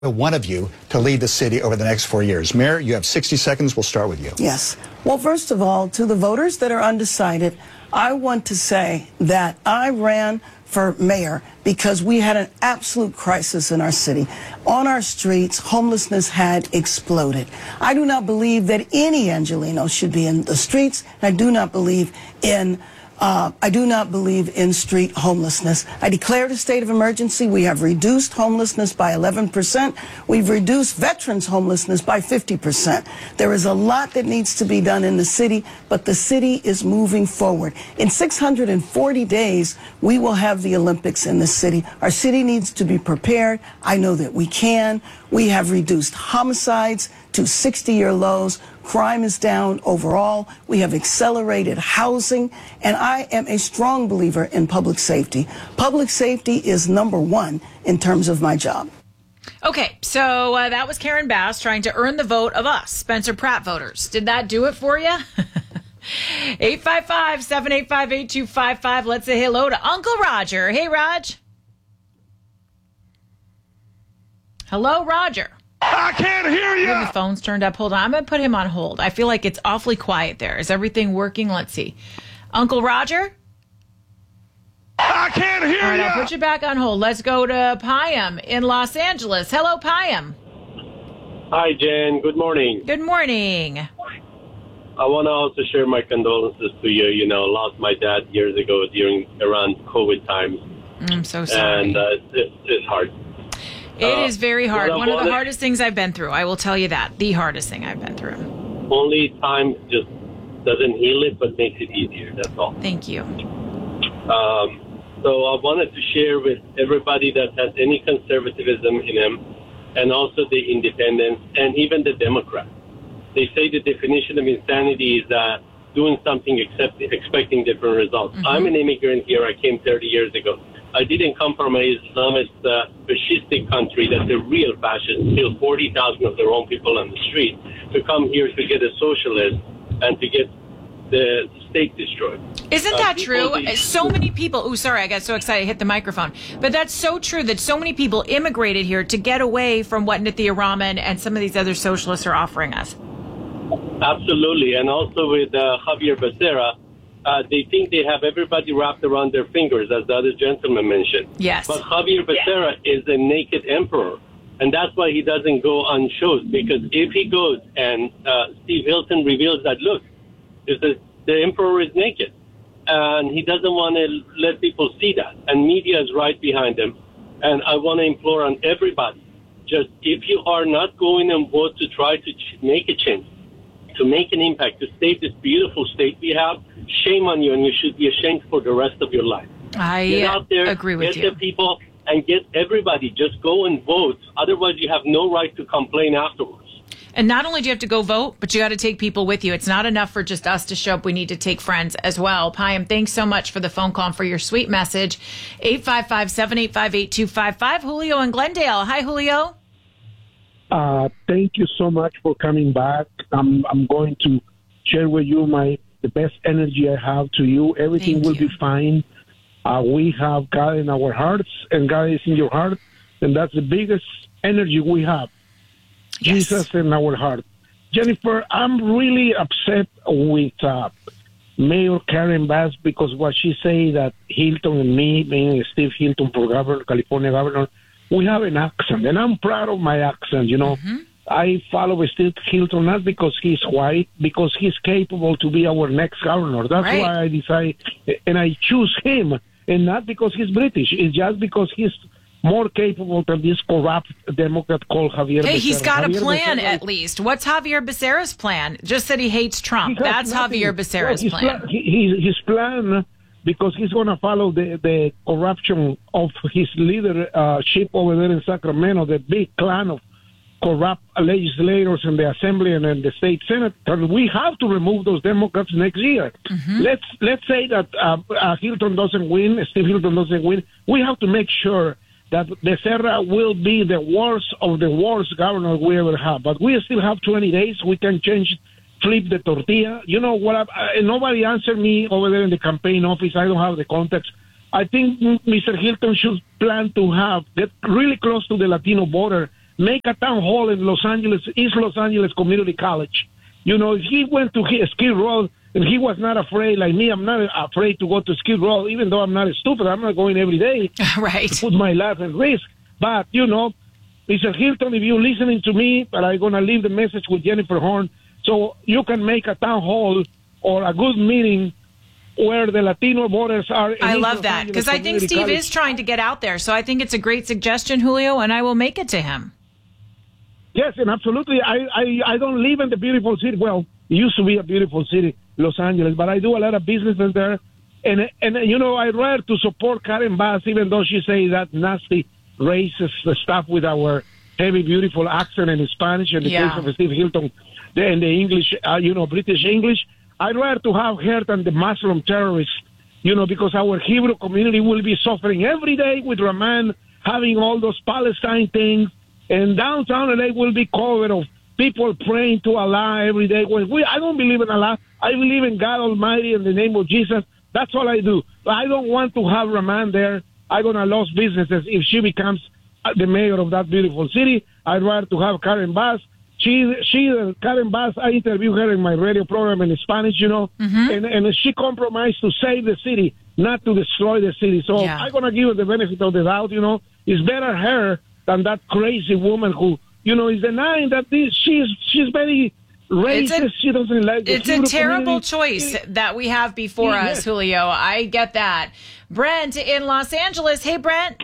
one of you to lead the city over the next 4 years. Mayor, you have 60 seconds. We'll start with you. Yes. Well, first of all, to the voters that are undecided, I want to say that I ran for mayor because we had an absolute crisis in our city. On our streets, homelessness had exploded. I do not believe that any Angelino should be in the streets. I do not believe in street homelessness. I declared a state of emergency. We have reduced homelessness by 11%. We've reduced veterans' homelessness by 50%. There is a lot that needs to be done in the city, but the city is moving forward. In 640 days, we will have the Olympics in the city. Our city needs to be prepared. I know that we can. We have reduced homicides to 60-year lows. Crime is down overall. We have accelerated housing, and I am a strong believer in public safety. Public safety is number one in terms of my job. Okay, so that was Karen Bass trying to earn the vote of us, Spencer Pratt voters. Did that do it for you? 855-785-8255. Let's say hello to Uncle Roger. Hey, Raj. Hello, Roger. I can't hear you. The phone's turned up. Hold on. I'm going to put him on hold. I feel like it's awfully quiet there. Is everything working? Let's see. Uncle Roger? I can't hear you. All right, I'll put you back on hold. Let's go to Payam in Los Angeles. Hello, Payam. Hi, Jen. Good morning. Good morning. I want to also share my condolences to you. You know, lost my dad years ago around COVID times. I'm so sorry. And it's hard. It is very hard. One of the hardest things I've been through. I will tell you that. The hardest thing I've been through. Only time just doesn't heal it, but makes it easier. That's all. Thank you. So I wanted to share with everybody that has any conservatism in them, and also the independents, and even the Democrats. They say the definition of insanity is doing something expecting different results. Mm-hmm. I'm an immigrant here. I came 30 years ago. I didn't come from an Islamist, fascistic country that's a real fascist, kill 40,000 of their own people on the street, to come here to get a socialist and to get the state destroyed. Isn't that true? So many people, sorry, I got so excited I hit the microphone. But that's so true that so many people immigrated here to get away from what Nithya Raman and some of these other socialists are offering us. Absolutely. And also with Javier Becerra, they think they have everybody wrapped around their fingers, as the other gentleman mentioned. Yes. But Javier Becerra is a naked emperor, and that's why he doesn't go on shows, because if he goes and Steve Hilton reveals that, look, the emperor is naked, and he doesn't want to let people see that, and media is right behind him. And I want to implore on everybody, just if you are not going and vote to try to make a change, to make an impact, to save this beautiful state we have, shame on you, and you should be ashamed for the rest of your life. Get out there, agree with you. Get the people and get everybody. Just go and vote. Otherwise, you have no right to complain afterwards. And not only do you have to go vote, but you got to take people with you. It's not enough for just us to show up. We need to take friends as well. Payam, thanks so much for the phone call and for your sweet message. 855-785-8255. Julio in Glendale. Hi, Julio. Thank you so much for coming back. I'm going to share with you the best energy I have to you. Everything will be fine. We have God in our hearts, and God is in your heart, and that's the biggest energy we have. Yes. Jesus in our heart. Jennifer, I'm really upset with Mayor Karen Bass because what she say that Hilton and me, being Steve Hilton for governor, California governor, we have an accent, and I'm proud of my accent, you know. Mm-hmm. I follow Steve Hilton not because he's white, because he's capable to be our next governor. That's right. Why I decide, and I choose him, and not because he's British. It's just because he's more capable than this corrupt Democrat called Javier Becerra. He's got a plan, at least. What's Javier Becerra's plan? Just that he hates Trump. That's nothing. Javier Becerra's plan. His plan... because he's going to follow the corruption of his leadership over there in Sacramento, the big clan of corrupt legislators in the Assembly and in the state Senate. And we have to remove those Democrats next year. Mm-hmm. Let's say that Hilton doesn't win, Steve Hilton doesn't win. We have to make sure that Becerra will be the worst of the worst governor we ever have. But we still have 20 days. We can flip the tortilla. You know what? Nobody answered me over there in the campaign office. I don't have the context. I think Mr. Hilton should plan to get really close to the Latino border make a town hall in East Los Angeles Community College. You know, if he went to Skid Row and he was not afraid, like me, I'm not afraid to go to Skid Row, even though I'm not stupid. I'm not going every day Right. to put my life at risk. But, you know, Mr. Hilton, if you're listening to me, but I'm going to leave the message with Jennifer Horn, so you can make a town hall or a good meeting where the Latino voters are. I love that, because I think Steve is trying to get out there. So I think it's a great suggestion, Julio, and I will make it to him. Yes, and absolutely. I don't live in the beautiful city. Well, it used to be a beautiful city, Los Angeles, but I do a lot of businesses there. And you know, I'd rather to support Karen Bass, even though she says that nasty racist stuff with our heavy, beautiful accent in Spanish and the case of Steve Hilton and the English, British English. I'd rather to have her than the Muslim terrorists, you know, because our Hebrew community will be suffering every day with Rahman having all those Palestine things. And downtown LA will be covered of people praying to Allah every day. I don't believe in Allah. I believe in God Almighty in the name of Jesus. That's all I do. I don't want to have Rahman there. I'm going to lose businesses if she becomes the mayor of that beautiful city. I'd rather to have Karen Bass. Karen Bass, I interviewed her in my radio program in Spanish, you know, and she compromised to save the city, not to destroy the city. So I'm going to give her the benefit of the doubt, you know. It's better her than that crazy woman who, you know, is denying that she's very racist. She doesn't like the Hebrew It's a terrible community. choice that we have before us, Julio. I get that. Brent in Los Angeles. Hey, Brent.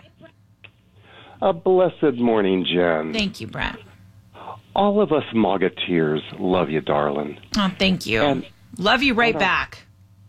A blessed morning, Jen. Thank you, Brent. All of us MAGA-teers love you, darling. Oh, thank you. And- Love you right back.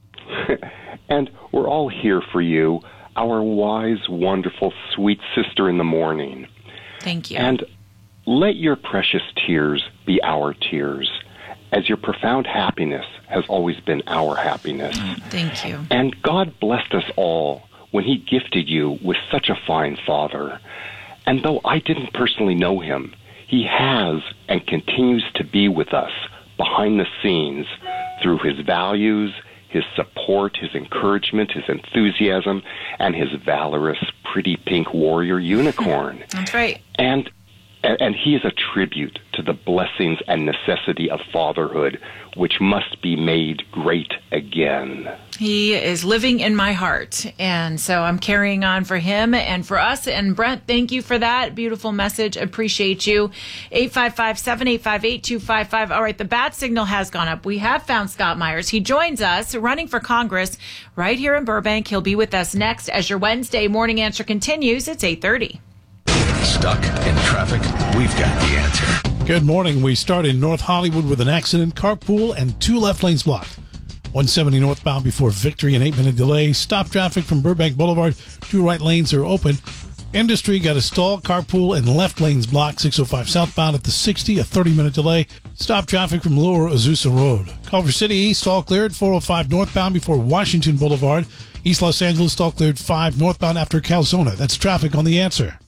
And we're all here for you, our wise, wonderful, sweet sister in the morning. Thank you. And let your precious tears be our tears, as your profound happiness has always been our happiness. Thank you. And God blessed us all when he gifted you with such a fine father. And though I didn't personally know him, he has and continues to be with us behind the scenes through his values, his support, his encouragement, his enthusiasm, and his valorous, pretty pink warrior unicorn. That's right. And he is a tribute to the blessings and necessity of fatherhood, which must be made great again. He is living in my heart. And so I'm carrying on for him and for us. And Brent, thank you for that beautiful message. Appreciate you. 855-785-8255. All right, the bat signal has gone up. We have found Scott Myers. He joins us running for Congress right here in Burbank. He'll be with us next as your Wednesday morning answer continues. It's 8:30. Stuck in traffic? We've got the answer. Good morning. We start in North Hollywood with an accident, carpool, and 2 left lanes blocked. 170 northbound before Victory, an 8-minute delay. Stop traffic from Burbank Boulevard. 2 right lanes are open. Industry got a stall, carpool, and left lanes blocked. 605 southbound at the 60, a 30-minute delay. Stop traffic from Lower Azusa Road. Culver City East, stall cleared. 405 northbound before Washington Boulevard. East Los Angeles, stall cleared 5 northbound after Calzona. That's traffic on The Answer.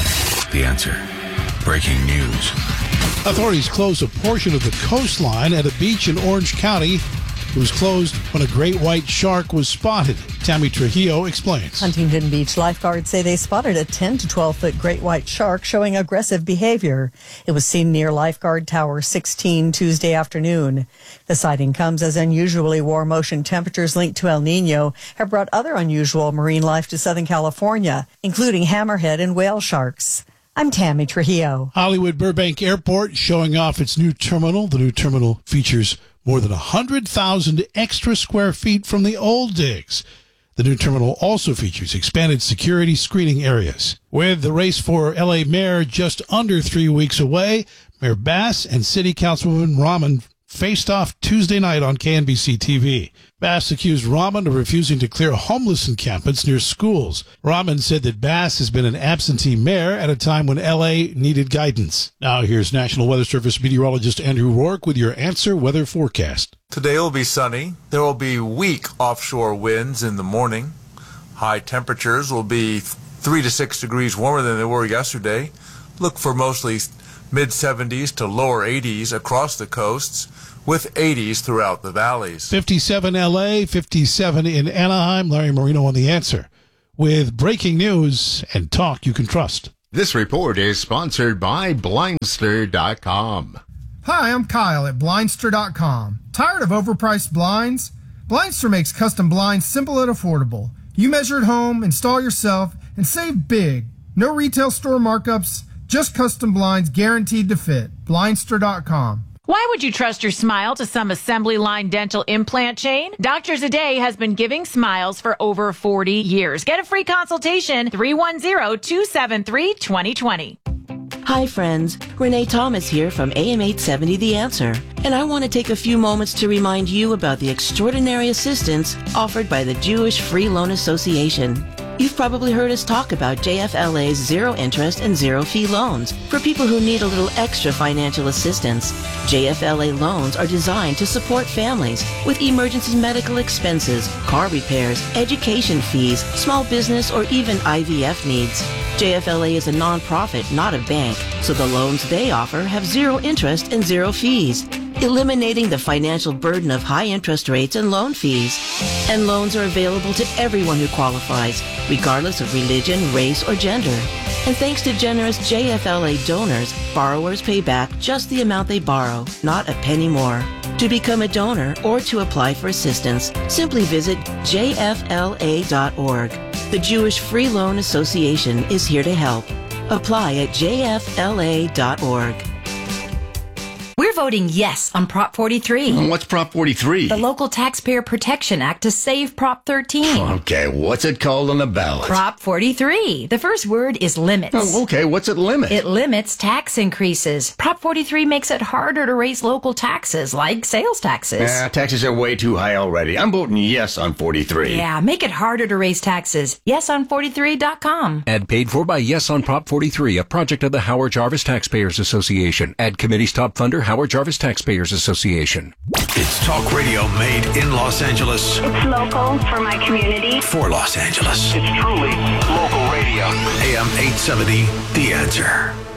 The Answer. Breaking news. Authorities closed a portion of the coastline at a beach in Orange County. It was closed when a great white shark was spotted. Tammy Trujillo explains. Huntington Beach lifeguards say they spotted a 10 to 12-foot great white shark showing aggressive behavior. It was seen near Lifeguard Tower 16 Tuesday afternoon. The sighting comes as unusually warm ocean temperatures linked to El Nino have brought other unusual marine life to Southern California, including hammerhead and whale sharks. I'm Tammy Trujillo. Hollywood Burbank Airport showing off its new terminal. The new terminal features more than 100,000 extra square feet from the old digs. The new terminal also features expanded security screening areas. With the race for L.A. mayor just under 3 weeks away, Mayor Bass and City Councilwoman Rahman faced off Tuesday night on KNBC TV. Bass accused Rahman of refusing to clear homeless encampments near schools. Rahman said that Bass has been an absentee mayor at a time when L.A. needed guidance. Now here's National Weather Service meteorologist Andrew Rourke with your Answer Weather Forecast. Today will be sunny. There will be weak offshore winds in the morning. High temperatures will be 3 to 6 degrees warmer than they were yesterday. Look for mostly mid-70s to lower 80s across the coasts, with 80s throughout the valleys. 57 L.A., 57 in Anaheim. Larry Marino on The Answer with breaking news and talk you can trust. This report is sponsored by Blindster.com. Hi, I'm Kyle at Blindster.com. Tired of overpriced blinds? Blindster makes custom blinds simple and affordable. You measure at home, install yourself, and save big. No retail store markups, just custom blinds guaranteed to fit. Blindster.com. Why would you trust your smile to some assembly line dental implant chain? Doctors A Day has been giving smiles for over 40 years. Get a free consultation, 310-273-2020. Hi friends, Renee Thomas here from AM 870 The Answer, and I want to take a few moments to remind you about the extraordinary assistance offered by the Jewish Free Loan Association. You've probably heard us talk about JFLA's zero interest and zero fee loans for people who need a little extra financial assistance. JFLA loans are designed to support families with emergency medical expenses, car repairs, education fees, small business, or even IVF needs. JFLA is a nonprofit, not a bank, so the loans they offer have zero interest and zero fees, eliminating the financial burden of high interest rates and loan fees. And loans are available to everyone who qualifies, regardless of religion, race, or gender. And thanks to generous JFLA donors, borrowers pay back just the amount they borrow, not a penny more. To become a donor or to apply for assistance, simply visit jfla.org. The Jewish Free Loan Association is here to help. Apply at jfla.org. We're voting yes on Prop 43. What's Prop 43? The Local Taxpayer Protection Act to save Prop 13. Okay, what's it called on the ballot? Prop 43. The first word is limits. Oh, okay, what's it limit? It limits tax increases. Prop 43 makes it harder to raise local taxes, like sales taxes. Taxes are way too high already. I'm voting yes on 43. Yeah, make it harder to raise taxes. YesOn43.com. Ad paid for by Yes on Prop 43, a project of the Howard Jarvis Taxpayers Association. Ad committee's top funder, Howard Jarvis Taxpayers Association. It's talk radio made in Los Angeles. It's local for my community. For Los Angeles. It's truly local radio. AM 870, The Answer.